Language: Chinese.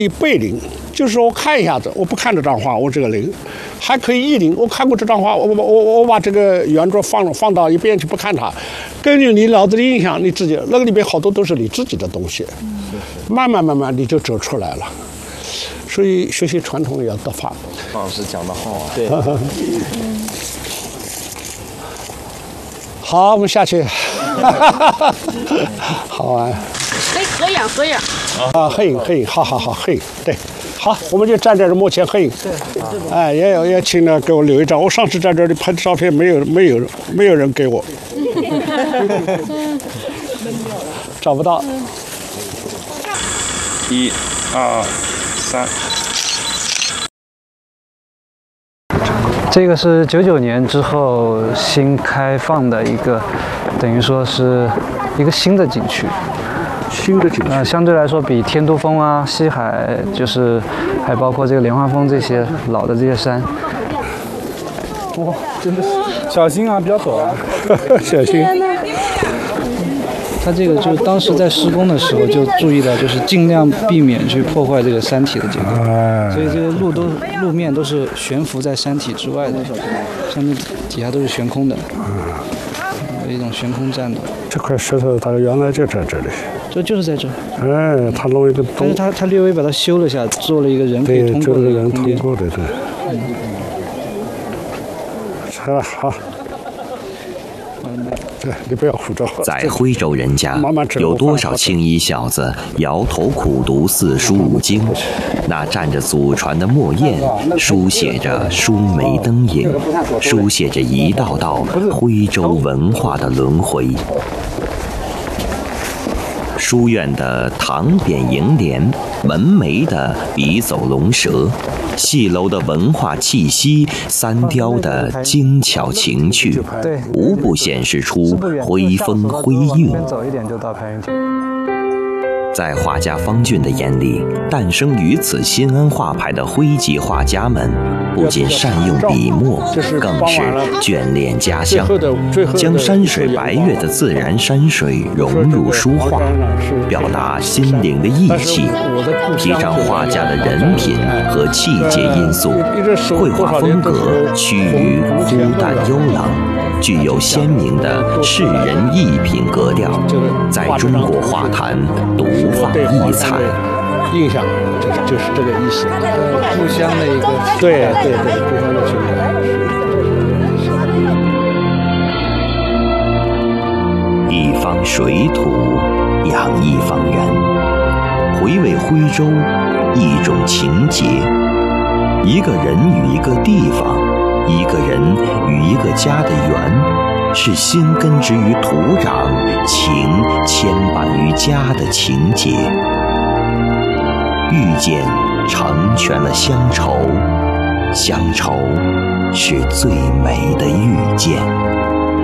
背灵，就是说我看一下子，我不看这张画，我这个灵，还可以意灵。我看过这张画，我把这个圆桌放到一边去不看它，根据你脑子的印象，你自己那个里面好多都是你自己的东西，慢慢你就走出来了。所以学习传统要得法。 王老师讲得好啊，对。 好，我们下去。好玩。 合影。 啊，合影，好，合影，对，好，我们就站在这幕前合影。对。哎，也请呢给我留一张。我上次在这里拍的照片，没有人给我。找不到。 1、2、3。 这个是99年之后新开放的一个，等于说是一个新的景区。相对来说比天都峰啊、西海，就是还包括这个莲花峰这些老的这些山。 哇，真的是小心啊，比较陡啊， 小心。 它这个就当时在施工的时候就注意到，就是尽量避免去破坏这个山体的结构，所以这个路面都是悬浮在山体之外的，上面底下都是悬空的，有一种悬空栈道。 这块石头它原来就在这里， 就是在这。 哎，它弄一个洞， 但是它略微把它修了下，做了一个人可以通过的空间。 对。好。对，你不要胡诌。 在徽州人家，有多少青衣小子摇头苦读四书五经？那蘸着祖传的墨砚，书写着疏梅灯影，书写着一道道徽州文化的轮回。书院的唐匾楹联，门楣的笔走龙蛇，戏楼的文化气息，三雕的精巧情趣，无不显示出徽风徽韵。在画家方俊的眼里，诞生于此新安画派的徽籍画家们，不仅善用笔墨，更是眷恋家乡，将山水白月的自然山水融入书画，表达心灵的意气，提倡画家的人品和气节因素，绘画风格趋于孤淡幽冷，具有鲜明的世人艺品格调，在中国画坛独放异彩。 印象就是这个意思， 故乡的一个对，故乡的情感。 一方水土养一方人，回味徽州一种情结，一个人与一个地方，一个人与一个家的缘，是心根植于土壤，情牵绊于家的情结。遇见成全了乡愁，乡愁是最美的遇见。